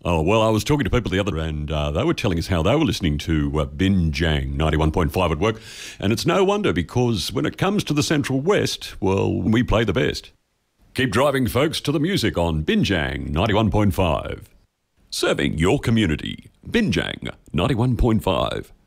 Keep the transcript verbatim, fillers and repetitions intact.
Oh, well, I was talking to people the other and uh, they were telling us how they were listening to uh, Binjang ninety-one point five at work. And it's no wonder because when it comes to the Central West, well, we play the best. Keep driving, folks, to the music on Binjang ninety-one point five. Serving your community. Binjang ninety-one point five.